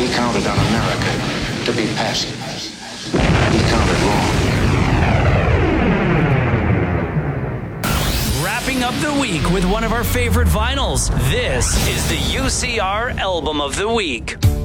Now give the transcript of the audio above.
He counted on America to be passive. He counted wrong. Wrapping up the week with one of our favorite vinyls. This is the UCR Album of the Week.